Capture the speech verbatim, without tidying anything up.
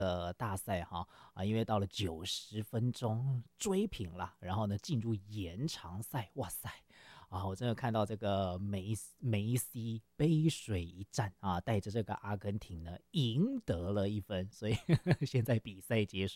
呃大赛哈啊，因为到了九十分钟追平了，然后呢进入延长赛，哇塞！啊，我真的看到这个梅梅西背水一战啊，带着这个阿根廷呢赢得了一分，所以现在比赛结束。